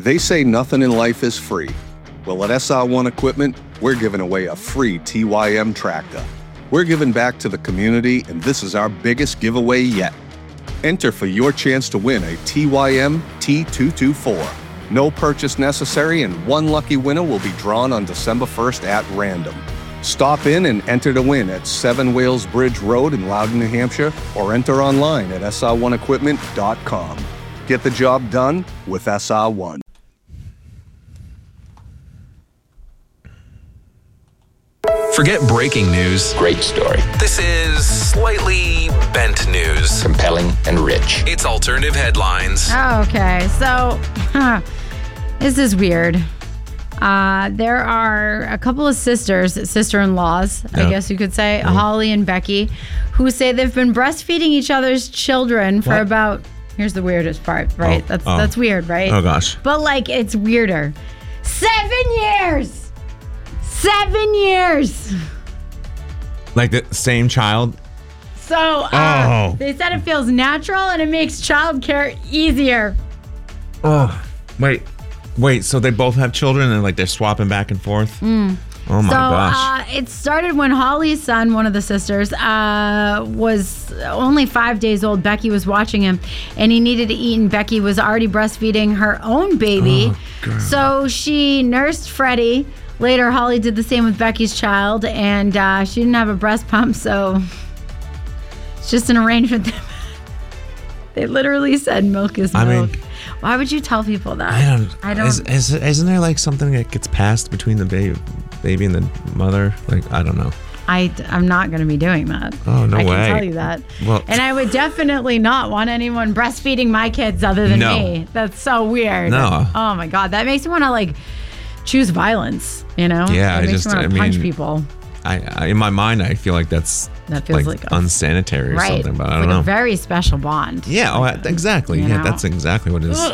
They say nothing in life is free. Well, at SR1 Equipment, we're giving away a free TYM tractor. We're giving back to the community, and this is our biggest giveaway yet. Enter for your chance to win a TYM T224. No purchase necessary, and one lucky winner will be drawn on December 1st at random. Stop in and enter to win at 7 Wales Bridge Road in Loudon, New Hampshire, or enter online at sr1equipment.com. Get the job done with SR1. Forget breaking news. Great story. This is slightly bent news. Compelling and rich. It's alternative headlines. Oh, okay. So, this is weird. There are a couple of sister-in-laws, I guess you could say, Holly and Becky, who say they've been breastfeeding each other's children for about, here's the weirdest part, right? That's weird, right? Oh, gosh. But, like, it's weirder. 7 years! 7 years! Like the same child? So, they said it feels natural and it makes childcare easier. Oh, wait, so they both have children and like they're swapping back and forth? Oh my gosh. It started when Holly's son, one of the sisters, was only 5 days old. Becky was watching him and he needed to eat, and Becky was already breastfeeding her own baby. Oh, so she nursed Freddie. Later, Holly did the same with Becky's child, and she didn't have a breast pump, so it's just an arrangement. They literally said milk is milk. I mean, why would you tell people that? I don't. Isn't there like something that gets passed between the baby and the mother? Like, I don't know. I'm not going to be doing that. Oh, no way. I can tell you that. Well, and I would definitely not want anyone breastfeeding my kids other than me. That's so weird. No. Oh my God. That makes me want to like choose violence, you know? Yeah, it makes me want to punch people. I in my mind, I feel like that feels like unsanitary or something, but I don't know. A very special bond. Yeah, exactly. You Yeah, know? that's exactly what it is.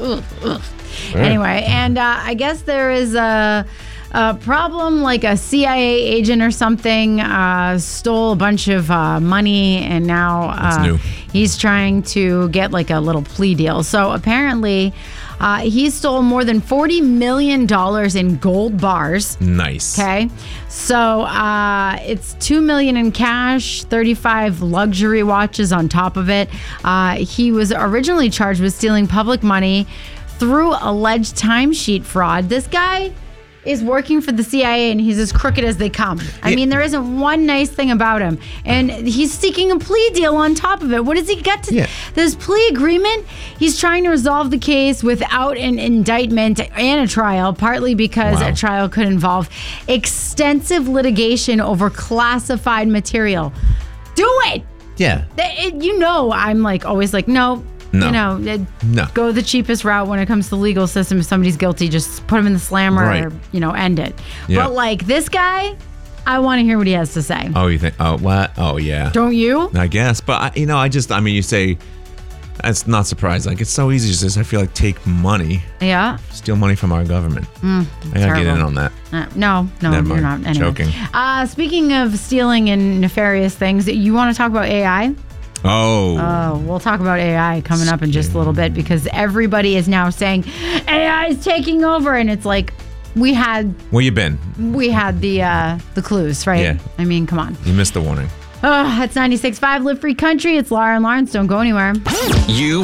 Anyway, and I guess there is a problem, like a CIA agent or something stole a bunch of money, and now he's trying to get like a little plea deal. So apparently he stole more than $40 million in gold bars. Nice. Okay. So it's $2 million in cash, 35 luxury watches on top of it. He was originally charged with stealing public money through alleged timesheet fraud. This guy is working for the CIA and he's as crooked as they come. I mean, there isn't one nice thing about him. And he's seeking a plea deal on top of it. What does he get to? This plea agreement, he's trying to resolve the case without an indictment and a trial, partly because a trial could involve extensive litigation over classified material. Do it! Yeah. I'm like always like, no. No. Go the cheapest route when it comes to the legal system. If somebody's guilty, just put him in the slammer or, end it. Yeah. But like this guy, I want to hear what he has to say. Oh, you think? Oh, what? Oh, yeah. Don't you? I guess. But, you say, it's not surprising. Like, it's so easy to just, I feel like, take money. Yeah. Steal money from our government. I got to get in on that. No, you're not. Anyway. Joking. Speaking of stealing and nefarious things, you want to talk about AI? Oh, we'll talk about AI coming up in just a little bit, because everybody is now saying AI is taking over, and it's like we had the clues, right? Yeah. I mean, come on. You missed the warning. It's 96.5 Live Free Country. It's Laura and Lawrence. Don't go anywhere. You